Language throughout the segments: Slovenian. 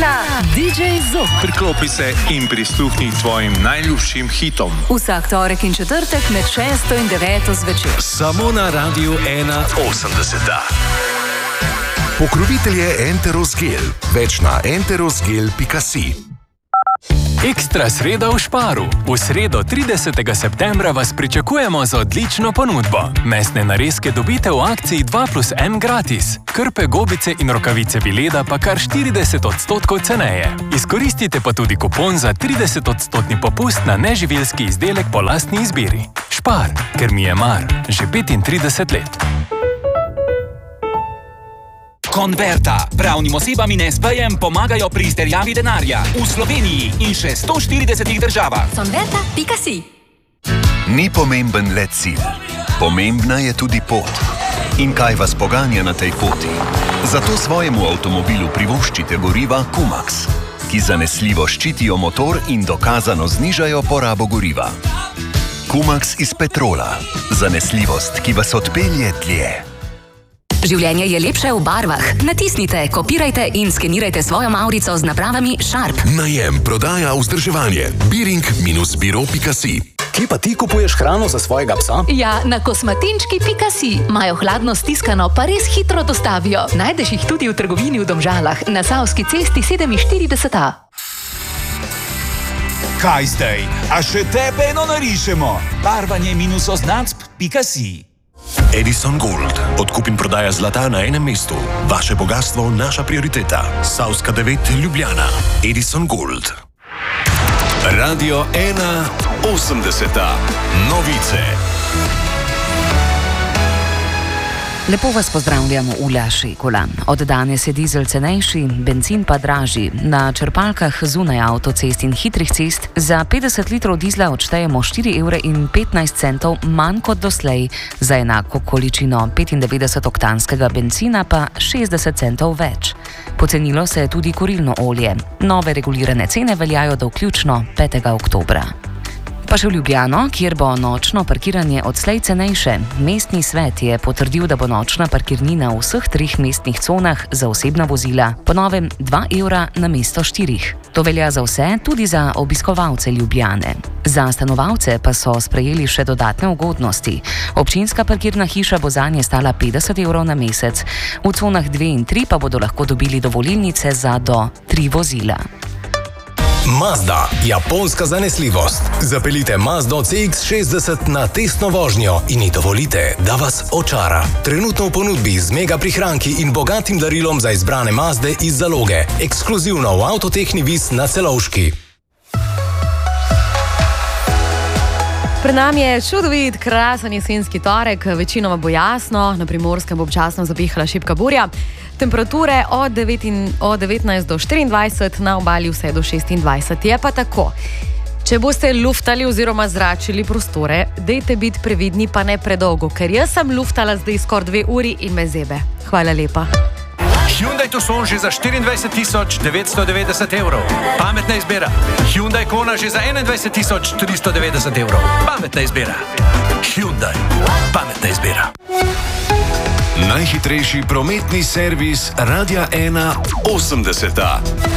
dela DJ Zok. Priklopi se in prisluhni tvojim najljubšim hitom. Vsak torek in četrtek med 6 in 9 zvečer. Samo na Radiu 1.80. Pokrovitelj je Enterosgel. Več na enterosgel.si. Ekstra sreda v Šparu. V sredo 30. septembra vas pričakujemo z odlično ponudbo. Mesne narezke dobite v akciji 2+1 gratis. Krpe, gobice in rokavice Vileda pa kar 40% ceneje. Izkoristite pa tudi kupon za 30% popust na neživilski izdelek po lastni izbiri. Špar, ker mi je mar. Že 35 let. Konverta. Pravnim osebam in SP-jem pomagajo pri izterjavi denarja. V Sloveniji in še 140 državah. Konverta.si. Ni pomemben le cilj. Pomembna je tudi pot. In kaj vas poganja na tej poti? Zato svojemu avtomobilu privoščite goriva Kumax, ki zanesljivo ščitijo motor in dokazano znižajo porabo goriva. Kumax iz petrola. Zanesljivost, ki vas odpelje dlje. Življenje je lepše v barvah. Natisnite, kopirajte in skenirajte svojo mavrico z napravami Sharp. Najem, prodaja, vzdrževanje. Biring-biro.si. Kje pa ti kupuješ hrano za svojega psa? Ja, na kosmatinčki.si. Imajo hladno stiskano, pa res hitro dostavijo. Najdeš jih tudi v trgovini v Domžalah, na Savski cesti 47A. Kaj zdaj? A še tebe eno narišemo? Barvanje-oznacb.si. Edison Gold. Odkup in prodaja zlata na enem mestu. Vaše bogastvo, naša prioriteta. Savska 9, Ljubljana. Edison Gold. Radio 1.80. Novice. Lepo vas pozdravljamo v Laši Kolan. Od danes je dizel cenejši, bencin pa dražji. Na črpalkah zunaj avtocest in hitrih cest za 50 litrov dizla odštejemo 4,15 evra manj kot doslej, za enako količino 95-oktanskega bencina pa 60 centov več. Pocenilo se je tudi kurilno olje. Nove regulirane cene veljajo do vključno 5. oktobra. Pa še v Ljubljano, kjer bo nočno parkiranje odslej cenejše. Mestni svet je potrdil, da bo nočna parkirnina v vseh 3 mestnih conah za osebna vozila po novem 2 evra namesto 4. To velja za vse, tudi za obiskovalce Ljubljane. Za stanovalce pa so sprejeli še dodatne ugodnosti. Občinska parkirna hiša bo zanje stala 50 evrov na mesec, v conah 2 in 3 pa bodo lahko dobili dovolilnice za do 3 vozila. Mazda, japonska zanesljivost. Zapeljite Mazdo CX-60 na testno vožnjo in ji dovolite, da vas očara. Trenutno v ponudbi z mega prihranki in bogatim darilom za izbrane Mazde iz zaloge. Ekskluzivno v Avtotehni Vis na Celovški. Pred nami je čudovit, krasen jesenski torek, večinoma bo jasno, na Primorskem bo občasno zapihala šibka burja. Temperature od 19 do 24, na obali vse do 26. Je pa tako, če boste luftali oziroma zračili prostore, dejte biti previdni, pa ne predolgo, ker jaz sem luftala zdaj skoraj 2 uri in me zebe. Hvala lepa. Hyundai Tucson že za 24.990 evrov. Pametna izbira. Hyundai Kona že za 21.390 evrov. Pametna izbira. Hyundai. Pametna izbira. Najhitrejši prometni servis Radia 1.80.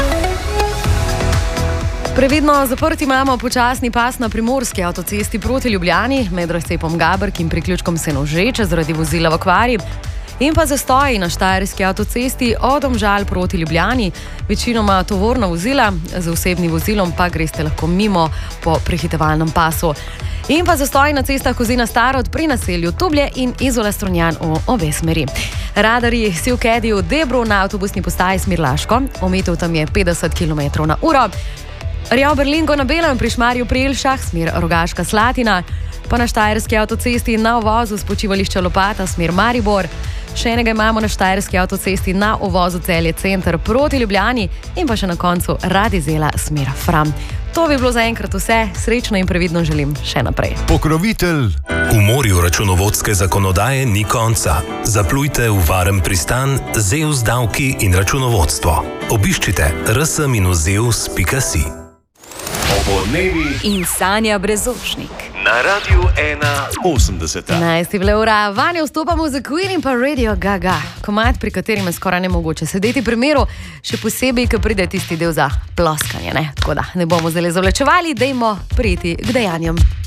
Previdno zaprti imamo počasni pas na Primorski avtocesti proti Ljubljani, med razcepom Gabrk in priključkom Senožeče zaradi vozila v okvari. In pa zastoji na Štajerski avtocesti od Domžal proti Ljubljani, večinoma tovorna vozila, z osebnim vozilom pa greste lahko mimo po prehitevalnem pasu. In pa zastoji na cestah Kozina Starod pri naselju Tublje in Izola Strunjan v obe smeri. Radarji Sivkedi v Debru na avtobusni postaji Smirlaško, omejitev tam je 50 km/h. Rjav Berlingo na Belem pri Šmarju pri Jelšah, smer Rogaška Slatina, pa na Štajerski avtocesti na uvozu s počivališča Lopata, smer Maribor. Še enega imamo na Štajerski avtocesti na uvozu Celje center proti Ljubljani in pa še na koncu Radizela smer Fram. To bi bilo zaenkrat vse, srečno in previdno želim še naprej. Pokrovitelj. V morju računovodske zakonodaje ni konca. Zaplujte v varen pristan Zeus davki in računovodstvo. Obiščite rs-zeus.si. Obodnevi in Sanja Brezošnik. Na Radiu 1.80. 11. ura, vanjo vstopamo za Queen in pa Radio Gaga. komad, pri katerem je skoraj nemogoče sedeti pri miru, še posebej, ko pride tisti del za ploskanje. Ne? Tako da ne bomo zdaj zavlačevali, dajmo priti k dejanjem.